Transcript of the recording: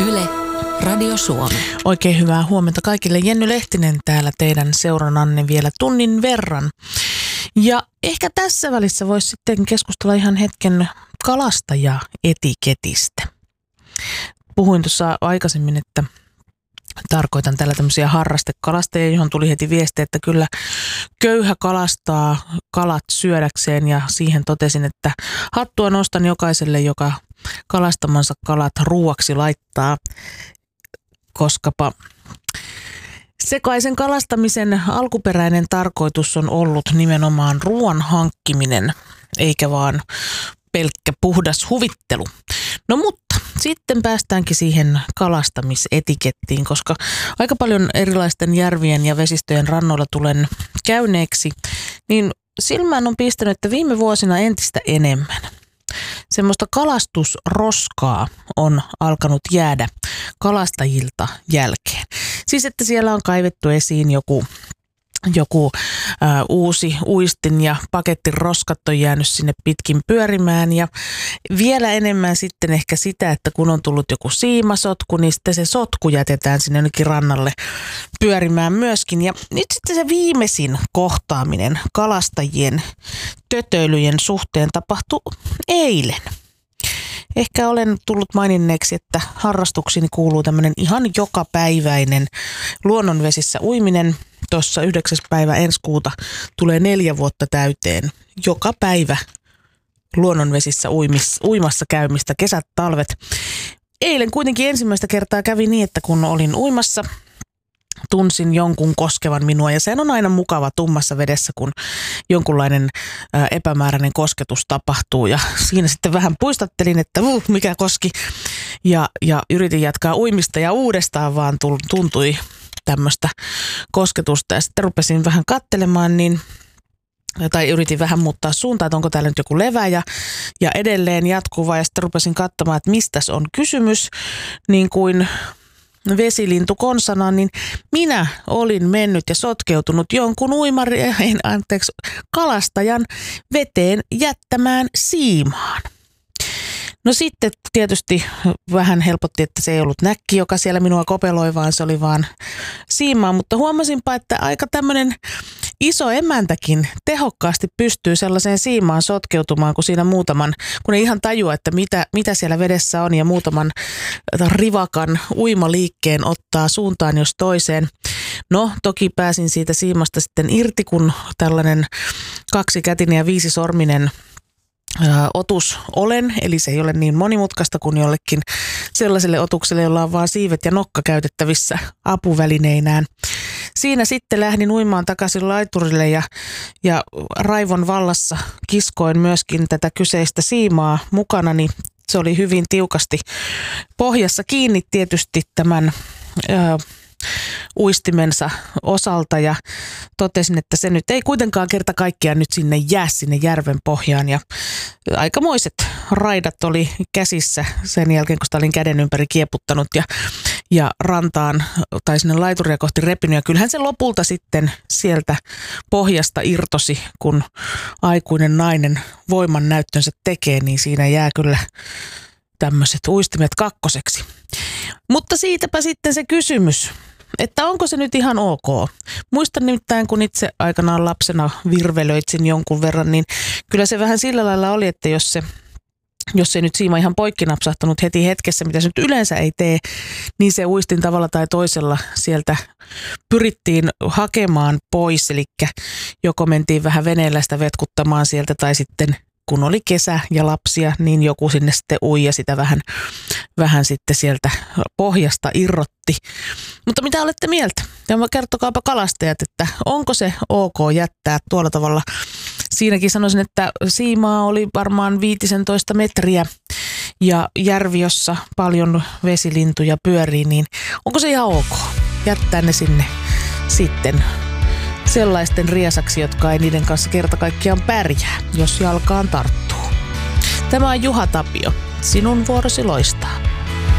Yle, Radio Suomi. Oikein hyvää huomenta kaikille. Jenny Lehtinen täällä teidän seurannanne vielä tunnin verran. Ja ehkä tässä välissä voisi sitten keskustella ihan hetken kalastajaetiketistä. Puhuin tuossa aikaisemmin, että tarkoitan tällä tämmöisiä harrastekalastajia, johon tuli heti viesti, että kyllä köyhä kalastaa kalat syödäkseen, ja siihen totesin, että hattua nostan jokaiselle, joka kalastamansa kalat ruuaksi laittaa, koskapa sekaisen kalastamisen alkuperäinen tarkoitus on ollut nimenomaan ruoan hankkiminen, eikä vaan pelkkä puhdas huvittelu. No mutta sitten päästäänkin siihen kalastamisetikettiin, koska aika paljon erilaisten järvien ja vesistöjen rannoilla tulen käyneeksi, niin silmään on pistänyt, että viime vuosina entistä enemmän semmoista kalastusroskaa on alkanut jäädä kalastajilta jälkeen. Siis että siellä on kaivettu esiin joku uusi uistin ja paketin roskat on jäänyt sinne pitkin pyörimään, ja vielä enemmän sitten ehkä sitä, että kun on tullut joku siimasotku, niin sitten se sotku jätetään sinne jonnekin rannalle pyörimään myöskin. Ja nyt sitten se viimeisin kohtaaminen kalastajien tötöilyjen suhteen tapahtui eilen. Ehkä olen tullut maininneeksi, että harrastuksiini kuuluu tämmöinen ihan jokapäiväinen luonnonvesissä uiminen. Tuossa 9. päivä ensi kuuta tulee 4 vuotta täyteen. Joka päivä luonnonvesissä uimassa käymistä, kesät, talvet. Eilen kuitenkin ensimmäistä kertaa kävi niin, että kun olin uimassa, tunsin jonkun koskevan minua, ja sehän on aina mukava tummassa vedessä, kun jonkunlainen epämääräinen kosketus tapahtuu, ja siinä sitten vähän puistattelin, että mikä koski, ja yritin jatkaa uimista, ja uudestaan vaan tuntui tämmöistä kosketusta, ja sitten rupesin vähän katselemaan, tai yritin vähän muuttaa suuntaan, että onko täällä nyt joku levä, ja edelleen jatkuva, ja sitten rupesin katsomaan, että mistäs on kysymys, niin kuin vesilintu konsana, niin minä olin mennyt ja sotkeutunut jonkun kalastajan veteen jättämään siimaan. No sitten tietysti vähän helpotti, että se ei ollut näkki, joka siellä minua kopeloi, vaan se oli vaan siimaa, mutta huomasinpa, että aika tämmöinen iso emäntäkin tehokkaasti pystyy sellaiseen siimaan sotkeutumaan, kun siinä kun ei ihan tajua, että mitä siellä vedessä on, ja muutaman rivakan uimaliikkeen ottaa suuntaan jos toiseen. No toki pääsin siitä siimasta sitten irti, kun tällainen 2-kätinen ja 5-sorminen otus olen, eli se ei ole niin monimutkaista kuin jollekin sellaiselle otukselle, jolla on vaan siivet ja nokka käytettävissä apuvälineinään. Siinä sitten lähdin uimaan takaisin laiturille, ja raivon vallassa kiskoin myöskin tätä kyseistä siimaa mukanani. Se oli hyvin tiukasti pohjassa kiinni tietysti tämän uistimensa osalta, ja totesin, että se nyt ei kuitenkaan kerta kaikkiaan nyt sinne järven pohjaan, ja aikamoiset raidat oli käsissä sen jälkeen, kun sitä olin käden ympäri kieputtanut ja rantaan tai sinne laituria kohti repinyt, ja kyllähän se lopulta sitten sieltä pohjasta irtosi, kun aikuinen nainen voiman näyttönsä tekee, niin siinä jää kyllä tämmöiset uistimet kakkoseksi. Mutta siitäpä sitten se kysymys, että onko se nyt ihan ok. Muistan nimittäin, kun itse aikanaan lapsena virvelöitsin jonkun verran, niin kyllä se vähän sillä lailla oli, että jos ei nyt siima ihan poikki napsahtanut heti hetkessä, mitä se nyt yleensä ei tee, niin se uistin tavalla tai toisella sieltä pyrittiin hakemaan pois, eli joko mentiin vähän veneellä sitä vetkuttamaan sieltä, tai sitten kun oli kesä ja lapsia, niin joku sinne sitten ui ja sitä vähän sitten sieltä pohjasta irrotti. Mutta mitä olette mieltä? Ja kertokaapa kalastajat, että onko se ok jättää tuolla tavalla. Siinäkin sanoisin, että siimaa oli varmaan 15 metriä ja järvi, jossa paljon vesilintuja pyörii, niin onko se ihan ok jättää ne sinne sitten sellaisten riesaksi, jotka ei niiden kanssa kerta kaikkiaan pärjää, jos jalkaan tarttuu. Tämä on Juha Tapio. Sinun vuorosi loistaa.